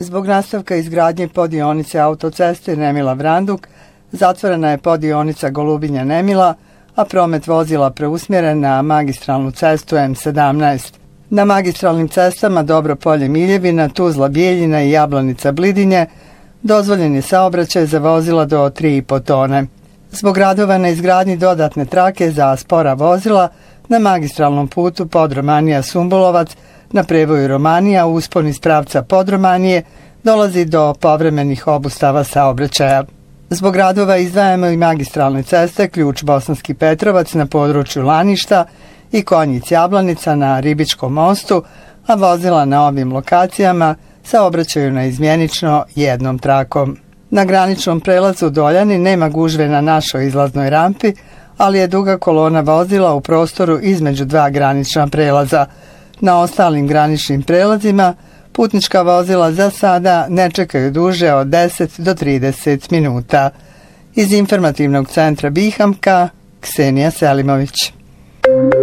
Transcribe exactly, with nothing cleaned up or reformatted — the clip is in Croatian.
Zbog nastavka izgradnje poddionice autoceste Nemila-Vranduk zatvorena je poddionica Golubinja-Nemila, a promet vozila preusmjeren na magistralnu cestu M sedamnaest. Na magistralnim cestama Dobro Polje-Miljevina, Tuzla-Bijeljina i Jablanica-Blidinje dozvoljen je saobraćaj za vozila do tri i po tone. Zbog radova na izgradnji dodatne trake za spora vozila na magistralnom putu Podromanija-Sumbulovac na prevoju Romanija u uspon iz pravca Podromanije dolazi do povremenih obustava saobraćaja. Zbog radova izdvajamo i magistralne ceste Ključ Bosanski Petrovac na području Laništa i Konjic-Jablanica na Ribičkom mostu, a vozila na ovim lokacijama saobraćaju na izmjenično jednom trakom. Na graničnom prelazu Doljani nema gužve na našoj izlaznoj rampi, ali je duga kolona vozila u prostoru između dva granična prelaza. Na ostalim graničnim prelazima putnička vozila za sada ne čekaju duže od deset do trideset minuta. Iz informativnog centra Bihamka, Ksenija Selimović.